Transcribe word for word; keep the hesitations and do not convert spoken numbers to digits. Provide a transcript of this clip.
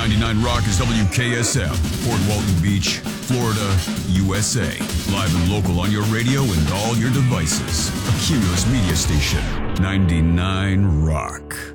ninety-nine Rock is W K S M, Port Walton Beach, Florida, U S A. Live and local on your radio and all your devices. A Cumulus Media Station, ninety-nine Rock.